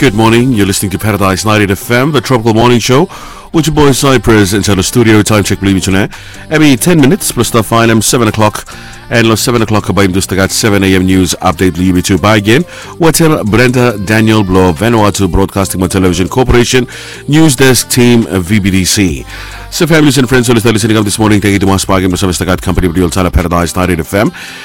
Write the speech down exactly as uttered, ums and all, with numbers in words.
Good morning. You're listening to Paradise ninety-eight F M, the Tropical Morning Show. With your boy Cypress inside the studio. Time check believe it or not. Every ten minutes plus the final seven o'clock. And lo seven o'clock kabaim dustagat seven a.m. news update believe it to by again. Watel Brenda Daniel Blow Vanuatu Broadcasting and Television Corporation News Desk Team V B D C. So families and friends who are listening up this morning, thank you to my spaghetti Paradise ninety-eight F M.